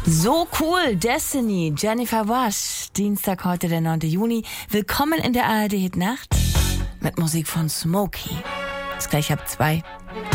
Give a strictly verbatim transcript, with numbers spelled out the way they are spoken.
So cool, Destiny, Jennifer Wash. Dienstag, heute der neunte Juni. Willkommen in der A R D Hit Nacht mit Musik von Smokey. Ist gleich ab zwei.